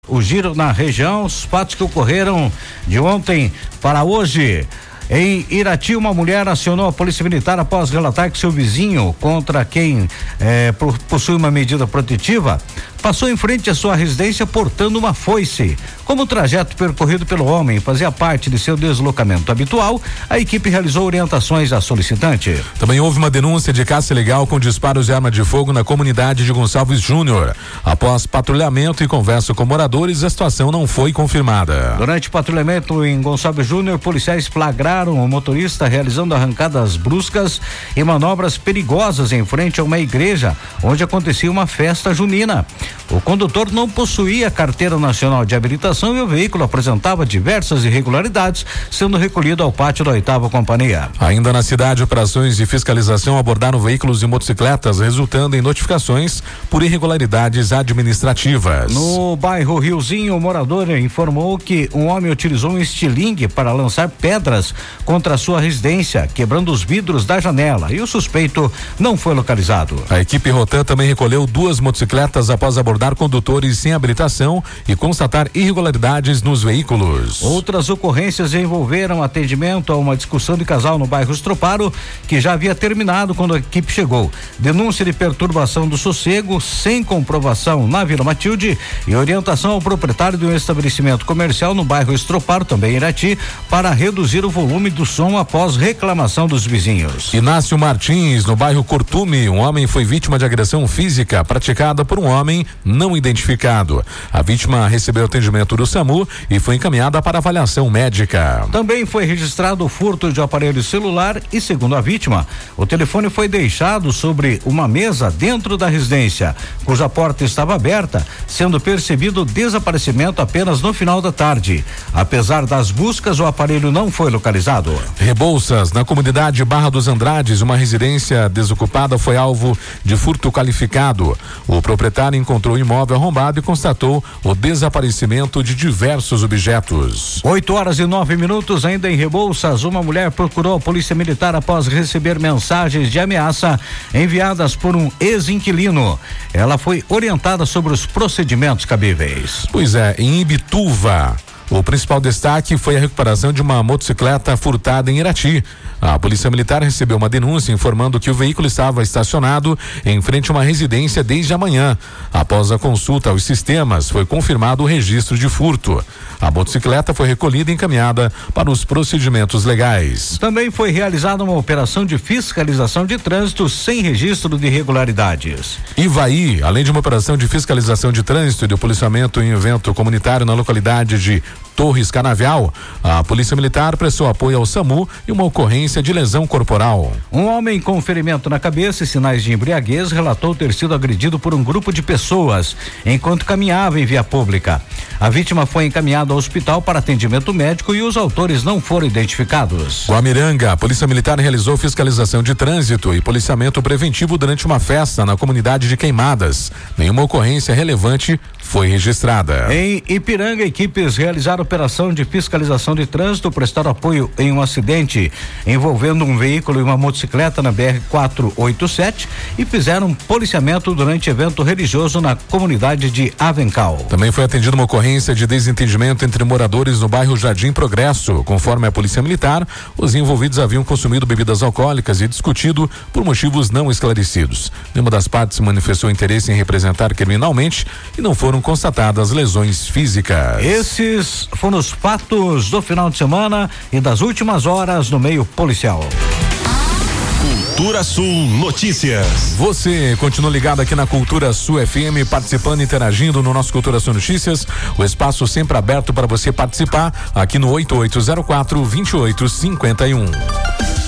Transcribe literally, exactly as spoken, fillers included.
O giro na região, os fatos que ocorreram de ontem para hoje. Em Irati, uma mulher acionou a polícia militar após relatar que seu vizinho, contra quem eh, possui uma medida protetiva, passou em frente à sua residência portando uma foice. Como o trajeto percorrido pelo homem fazia parte de seu deslocamento habitual, a equipe realizou orientações à solicitante. Também houve uma denúncia de caça ilegal com disparos de arma de fogo na comunidade de Gonçalves Júnior. Após patrulhamento e conversa com moradores, a situação não foi confirmada. Durante o patrulhamento em Gonçalves Júnior, policiais flagraram o motorista realizando arrancadas bruscas e manobras perigosas em frente a uma igreja onde acontecia uma festa junina. O condutor não possuía carteira nacional de habilitação e o veículo apresentava diversas irregularidades, sendo recolhido ao pátio da oitava companhia. Ainda na cidade, operações de fiscalização abordaram veículos e motocicletas, resultando em notificações por irregularidades administrativas. No bairro Riozinho, o morador informou que um homem utilizou um estilingue para lançar pedras contra a sua residência, quebrando os vidros da janela, e o suspeito não foi localizado. A equipe Rotan também recolheu duas motocicletas após abordar condutores sem habilitação e constatar irregularidades nos veículos. Outras ocorrências envolveram atendimento a uma discussão de casal no bairro Estroparo, que já havia terminado quando a equipe chegou. Denúncia de perturbação do sossego sem comprovação na Vila Matilde e orientação ao proprietário de um estabelecimento comercial no bairro Estroparo, também em Irati, para reduzir o volume do som após reclamação dos vizinhos. Inácio Martins, no bairro Cortume, um homem foi vítima de agressão física praticada por um homem não identificado. A vítima recebeu atendimento do SAMU e foi encaminhada para avaliação médica. Também foi registrado o furto de aparelho celular e, segundo a vítima, o telefone foi deixado sobre uma mesa dentro da residência, cuja porta estava aberta, sendo percebido o desaparecimento apenas no final da tarde. Apesar das buscas, o aparelho não foi localizado. Rebouças, na comunidade Barra dos Andrades, uma residência desocupada foi alvo de furto qualificado. O proprietário encontrou o imóvel arrombado e constatou o desaparecimento de diversos objetos. oito horas e nove minutos, ainda em Rebouças, uma mulher procurou a polícia militar após receber mensagens de ameaça enviadas por um ex-inquilino. Ela foi orientada sobre os procedimentos cabíveis. Pois é, em Ibituva, o principal destaque foi a recuperação de uma motocicleta furtada em Irati. A polícia militar recebeu uma denúncia informando que o veículo estava estacionado em frente a uma residência desde a manhã. Após a consulta aos sistemas, foi confirmado o registro de furto. A motocicleta foi recolhida e encaminhada para os procedimentos legais. Também foi realizada uma operação de fiscalização de trânsito sem registro de irregularidades. Ivaí, além de uma operação de fiscalização de trânsito e de policiamento em evento comunitário na localidade de Torres Canavial, a polícia militar prestou apoio ao SAMU e uma ocorrência de lesão corporal. Um homem com ferimento na cabeça e sinais de embriaguez relatou ter sido agredido por um grupo de pessoas enquanto caminhava em via pública. A vítima foi encaminhada ao hospital para atendimento médico e os autores não foram identificados. Guamiranga, a polícia militar realizou fiscalização de trânsito e policiamento preventivo durante uma festa na comunidade de Queimadas. Nenhuma ocorrência relevante foi registrada. Em Ipiranga, equipes realizaram operação de fiscalização de trânsito, prestaram apoio em um acidente envolvendo um veículo e uma motocicleta na B R quatrocentos e oitenta e sete e fizeram policiamento durante evento religioso na comunidade de Avencal. Também foi atendida uma ocorrência de desentendimento entre moradores no bairro Jardim Progresso. Conforme a polícia militar, os envolvidos haviam consumido bebidas alcoólicas e discutido por motivos não esclarecidos. Nenhuma das partes manifestou interesse em representar criminalmente e não foram constatadas lesões físicas. Esses foram os fatos do final de semana e das últimas horas no meio policial. Cultura Sul Notícias. Você continua ligado aqui na Cultura Sul F M, participando, interagindo no nosso Cultura Sul Notícias. O espaço sempre aberto para você participar aqui no oito oito zero quatro, dois oito cinco um.